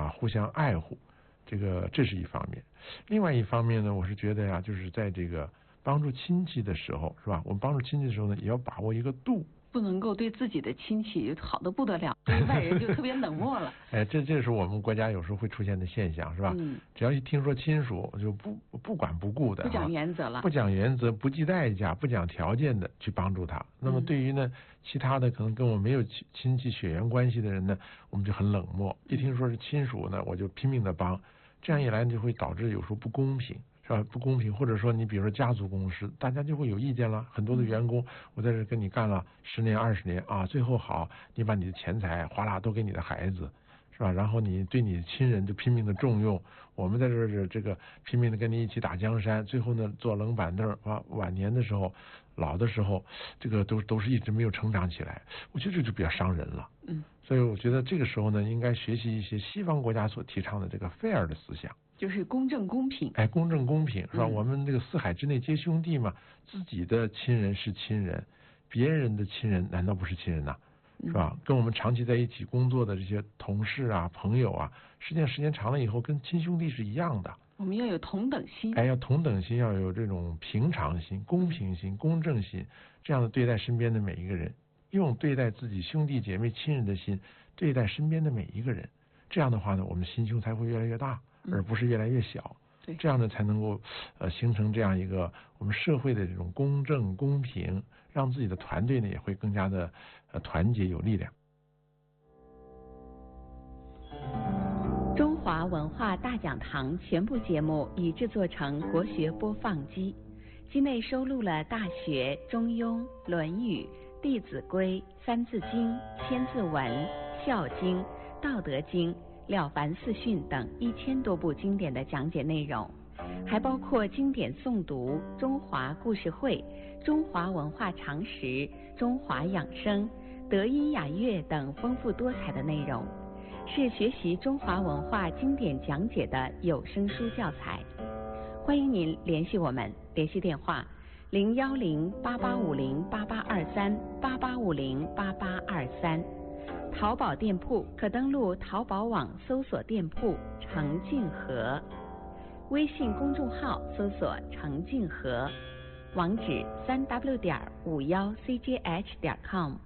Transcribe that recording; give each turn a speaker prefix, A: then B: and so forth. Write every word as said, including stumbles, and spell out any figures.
A: 啊，互相爱护，这个这是一方面。另外一方面呢，我是觉得呀，就是在这个帮助亲戚的时候，是吧？我们帮助亲戚的时候呢，也要把握一个度。
B: 不能够对自己的亲戚好得不得了，对外人就特别冷漠了。
A: 哎，这这是我们国家有时候会出现的现象，是吧？
B: 嗯，
A: 只要一听说亲属，就不不管不顾的，
B: 不讲原则了，
A: 不讲原则，不计代价，不讲条件的去帮助他。那么对于呢，其他的可能跟我没有亲戚血缘关系的人呢，我们就很冷漠。一听说是亲属呢，我就拼命的帮。这样一来就会导致有时候不公平。是吧？不公平，或者说你比如说家族公司，大家就会有意见了。很多的员工，我在这跟你干了十年、二十年啊，最后好，你把你的钱财哗啦都给你的孩子，是吧？然后你对你的亲人就拼命的重用，我们在这儿这个拼命的跟你一起打江山，最后呢坐冷板凳啊，晚年的时候、老的时候，这个都都是一直没有成长起来。我觉得这就比较伤人了。
B: 嗯，
A: 所以我觉得这个时候呢，应该学习一些西方国家所提倡的这个 fair 的思想。
B: 就是公正公平，
A: 哎，公正公平是吧？
B: 嗯、
A: 我们这个四海之内皆兄弟嘛，自己的亲人是亲人，别人的亲人难道不是亲人呐、啊？是吧？跟我们长期在一起工作的这些同事啊、朋友啊，实际上时间长了以后，跟亲兄弟是一样的。
B: 我们要有同等心，
A: 哎，要同等心，要有这种平常心、公平心、公正心，这样的对待身边的每一个人，用对待自己兄弟姐妹、亲人的心对待身边的每一个人。这样的话呢，我们心胸才会越来越大。而不是越来越小，
B: 对，
A: 这样呢才能够呃形成这样一个我们社会的这种公正公平，让自己的团队呢也会更加的呃团结有力量。
C: 中华文化大讲堂全部节目已制作成国学播放机，机内收录了《大学》《中庸》《论语》《弟子规》《三字经》《千字文》《孝经》《道德经》《了凡四训》等一千多部经典的讲解内容，还包括经典诵读、中华故事会、中华文化常识、中华养生、德音雅乐等丰富多彩的内容，是学习中华文化经典讲解的有声书教材。欢迎您联系我们，联系电话零幺零八八五零八八二三八八五零八八二三。淘宝店铺可登录淘宝网搜索店铺程静和，微信公众号搜索程静和，网址三 w 点五幺 c j h 点 com。